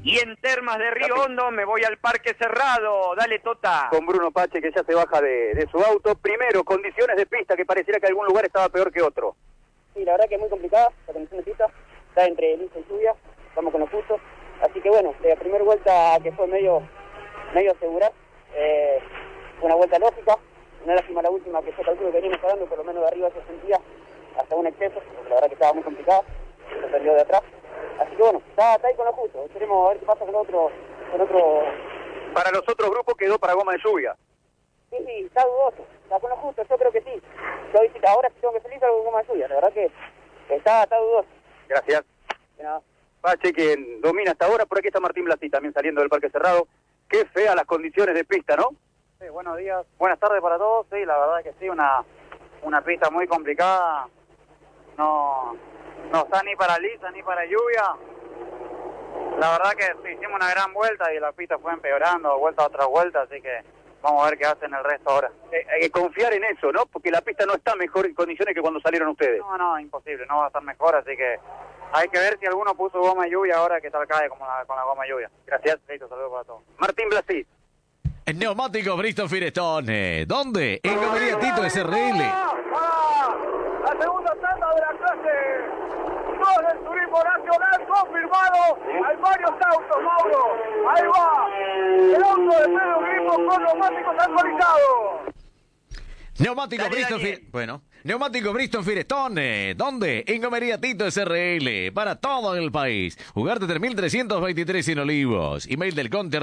Y en Termas de Río Hondo me voy al Parque Cerrado. Dale, Tota. Con Bruno Pache, que ya se baja de su auto. Primero, condiciones de pista, que pareciera que algún lugar estaba peor que otro. Sí, la verdad que es muy complicada la condición de pista. Está entre lisa y lluvia, estamos con los justos. Así que bueno, de la primera vuelta que fue medio asegurar, una vuelta lógica. Una lástima la última, que yo calculo que venimos hablando, por lo menos de arriba se sentía hasta un exceso, porque la verdad que estaba muy complicada, se perdió de atrás. Así que bueno, está ahí con lo justo. Esperemos a ver qué pasa con otro. Para los otros grupos quedó para goma de lluvia. Sí, está dudoso, está con lo justo, yo creo que sí. Yo ahora sí tengo que salir con goma de lluvia, la verdad que está dudoso. Gracias. De nada. Pache, quien domina hasta ahora. Por aquí está Martín Blasi, también saliendo del Parque Cerrado. Qué fea las condiciones de pista, ¿no? Sí, buenos días, buenas tardes para todos. Sí, la verdad que sí, una pista muy complicada. No está ni para lisa ni para lluvia. La verdad que sí, hicimos una gran vuelta y la pista fue empeorando, vuelta tras vuelta, así que vamos a ver qué hacen el resto ahora. Hay que confiar en eso, ¿no? Porque la pista no está mejor en condiciones que cuando salieron ustedes. No, imposible, no va a estar mejor, así que hay que ver si alguno puso goma de lluvia ahora que tal cae con la goma de lluvia. Gracias. Listo, saludos para todos. Martín Blasi. El neumático Bristol Firestone. ¿Dónde? En Galería Tito SRL. La segunda tanda de la clase 2 del turismo nacional, confirmado. Hay varios autos, Mauro. Ahí va. El auto de Pedro Grifo con neumáticos actualizados. Neumático Dale, Bristol Daniel. Neumático Bristol Firestone. ¿Dónde? En Gomería Tito SRL. Para todo el país. Ugarte 3323 en Olivos. Email del conte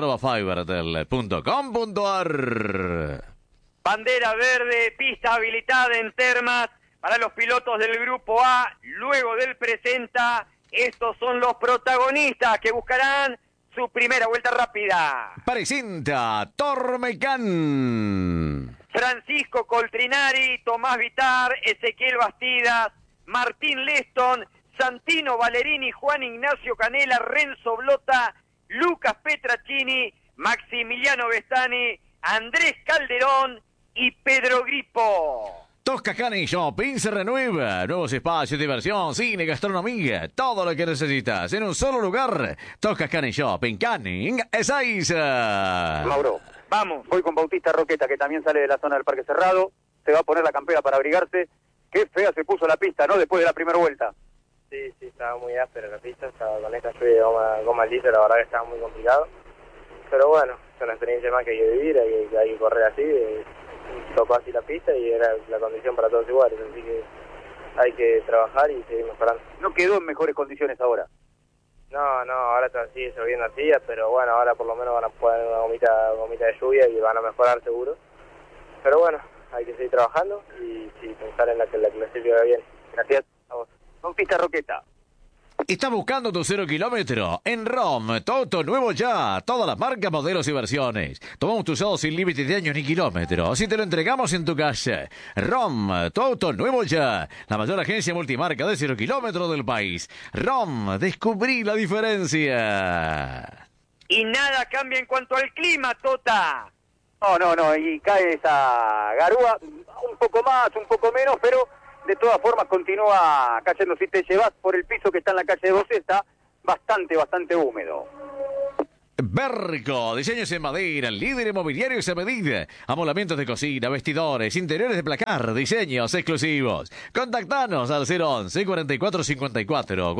@fibertel.com.ar. Bandera verde, pista habilitada en Termas para los pilotos del Grupo A. Luego del presenta, estos son los protagonistas que buscarán su primera vuelta rápida. Presenta Tormecán. Francisco Coltrinari, Tomás Vitar, Ezequiel Bastidas, Martín Leston, Santino Valerini, Juan Ignacio Canela, Renzo Blota, Lucas Petracini, Maximiliano Vestani, Andrés Calderón y Pedro Gripo. Tosca Canning Shopping se renueva. Nuevos espacios, diversión, cine, gastronomía. Todo lo que necesitas en un solo lugar. Tosca Canning Shopping. Canning Ezeiza. Mauro. Vamos. Voy con Bautista Roqueta, que también sale de la zona del Parque Cerrado. Se va a poner la campera para abrigarse. Qué fea se puso la pista, ¿no? Después de la primera vuelta. Sí, estaba muy áspera la pista, estaba con esta lluvia de goma lisa, la verdad que estaba muy complicado. Pero bueno, es una experiencia más que hay que vivir, hay que correr así, tocó así la pista y era la condición para todos iguales, así que hay que trabajar y seguir mejorando. No quedó en mejores condiciones ahora. No, ahora sigue lloviendo así, pero bueno, ahora por lo menos van a poner una gomita de lluvia y van a mejorar seguro. Pero bueno, hay que seguir trabajando y sí, pensar en la que la clasifica bien. Gracias. A vos. Bautista Roqueta. ¿Estás buscando tu 0 kilómetro? En ROM, Toto nuevo ya. Todas las marcas, modelos y versiones. Tomamos tu usado sin límite de años ni kilómetros. Y te lo entregamos en tu casa. ROM, Toto nuevo ya. La mayor agencia multimarca de 0 kilómetros del país. ROM, descubrí la diferencia. Y nada cambia en cuanto al clima, Tota. No, y cae esa garúa, un poco más, un poco menos, pero de todas formas continúa cayendo. Si te llevas por el piso que está en la calle 12, está bastante húmedo. Berco, diseños en madera, líder inmobiliario a medida. Amolamientos de cocina, vestidores, interiores de placar, diseños exclusivos. Contactanos al 011 4454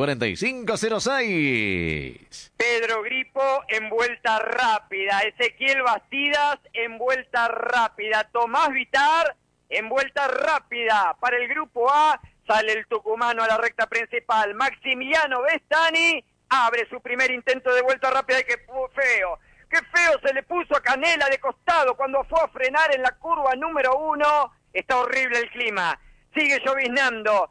4506. Pedro Gripo en vuelta rápida, Ezequiel Bastidas en vuelta rápida, Tomás Vitar en vuelta rápida. Para el Grupo A sale el tucumano a la recta principal, Maximiliano Vestani abre su primer intento de vuelta rápida y qué feo se le puso a Canela de costado cuando fue a frenar en la curva número 1. Está horrible el clima, sigue lloviznando,